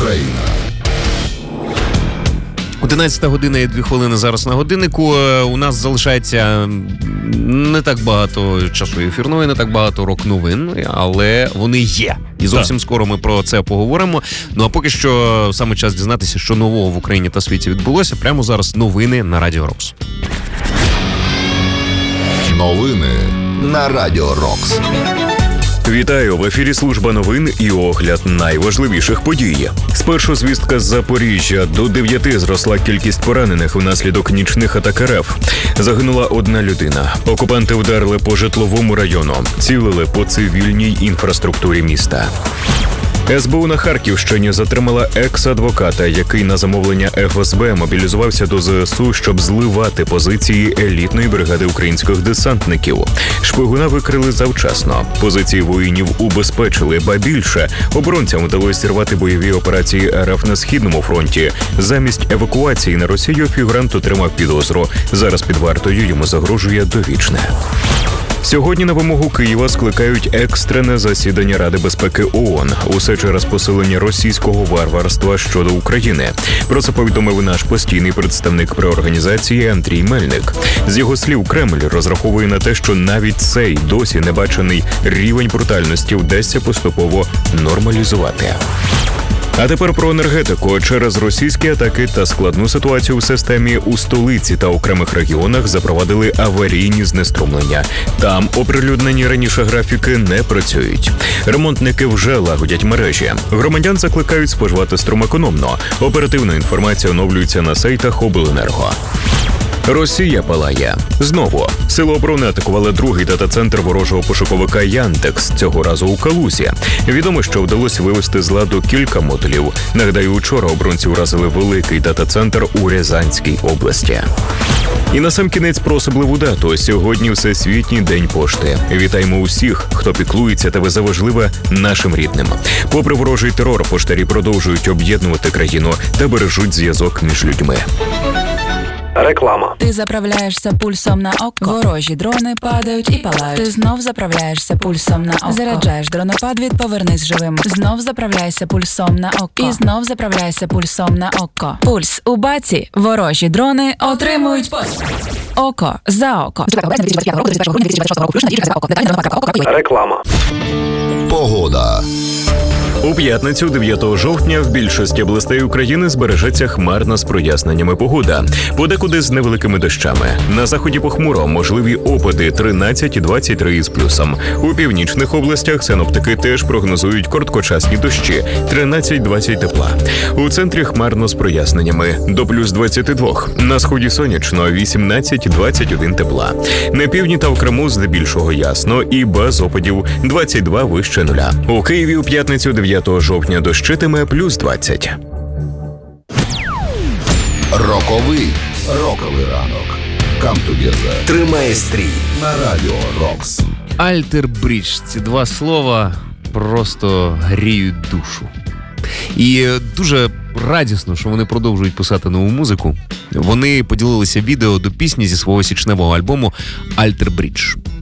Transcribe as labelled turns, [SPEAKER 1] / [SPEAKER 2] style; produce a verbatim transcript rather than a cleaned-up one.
[SPEAKER 1] Україна.
[SPEAKER 2] одинадцята година і дві хвилини зараз на годиннику. У нас залишається не так багато часу ефірної, не так багато рок-новин, але вони є. І зовсім так. Скоро ми про це поговоримо. Ну а поки що саме час дізнатися, що нового в Україні та світі відбулося. Прямо зараз новини на Радіо Рокс.
[SPEAKER 1] Новини на Радіо Рокс.
[SPEAKER 3] Вітаю! В ефірі служба новин і огляд найважливіших подій. Спершу звістка з Запоріжжя. До дев'яти зросла кількість поранених внаслідок нічних атак РФ. Загинула одна людина. Окупанти вдарили по житловому району. Цілили по цивільній інфраструктурі міста. ес бе у на Харківщині затримала екс-адвоката, який на замовлення еф ес бе мобілізувався до зе ес у, щоб зливати позиції елітної бригади українських десантників. Шпигуна викрили завчасно. Позиції воїнів убезпечили, ба більше. Оборонцям вдалося зірвати бойові операції РФ на Східному фронті. Замість евакуації на Росію фігурант отримав підозру. Зараз під вартою йому загрожує довічне. Сьогодні на вимогу Києва скликають екстрене засідання Ради безпеки ООН. Усе через посилення російського варварства щодо України. Про це повідомив наш постійний представник при організації Андрій Мельник. З його слів, Кремль розраховує на те, що навіть цей досі небачений рівень брутальності вдасться поступово нормалізувати. А тепер про енергетику. Через російські атаки та складну ситуацію в системі у столиці та окремих регіонах запровадили аварійні знеструмлення. Там оприлюднені раніше графіки не працюють. Ремонтники вже лагодять мережі. Громадян закликають споживати струм економно. Оперативна інформація оновлюється на сайтах обленерго. Росія палає. Знову. Сили оборони атакували другий дата-центр ворожого пошуковика Яндекс, цього разу у Калузі. Відомо, що вдалося вивести з ладу кілька модулів. Нагадаю, учора оборонці вразили великий дата-центр у Рязанській області. І насамкінець про особливу дату. Сьогодні Всесвітній день пошти. Вітаємо усіх, хто піклується та везе важливе нашим рідним. Попри ворожий терор, поштарі продовжують об'єднувати країну та бережуть зв'язок між людьми.
[SPEAKER 4] Реклама.
[SPEAKER 5] Ти заправляєшся пульсом на око. Ворожі дрони падають і палають. Ти знов заправляєшся пульсом на око. Заряджаєш дронопад від «Повернись живим». Знов заправляйся пульсом на око. І знов заправляйся пульсом на око. Пульс у баці. Ворожі дрони отримують постріл. Око за око.
[SPEAKER 4] Реклама.
[SPEAKER 1] Погода.
[SPEAKER 3] У п'ятницю, дев'ятого жовтня, в більшості областей України збережеться хмарна з проясненнями погода. Подекуди з невеликими дощами. На заході похмуро, можливі опади тринадцять - двадцять три із плюсом. У північних областях синоптики теж прогнозують короткочасні дощі – тринадцять - двадцять тепла. У центрі хмарно з проясненнями – до плюс двадцяти двох. На сході сонячно – вісімнадцять - двадцять один тепла. На півдні та в Криму здебільшого ясно і без опадів – двадцять два вище нуля. У Києві у п'ятницю, дев'ятого жовтня, дощитиме плюс двадцять.
[SPEAKER 1] Роковий. Роковий ранок. Come together.
[SPEAKER 4] Тримає стрій.
[SPEAKER 1] На Радіо Рокс.
[SPEAKER 2] Альтер Брідж. Ці два слова просто гріють душу. І дуже радісно, що вони продовжують писати нову музику. Вони поділилися відео до пісні зі свого січневого альбому «Альтер Брідж».